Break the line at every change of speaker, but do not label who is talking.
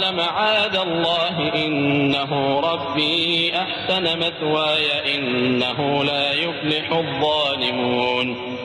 قال معاذ الله إنه ربي أحسن مثواي إنه لا يفلح الظالمون.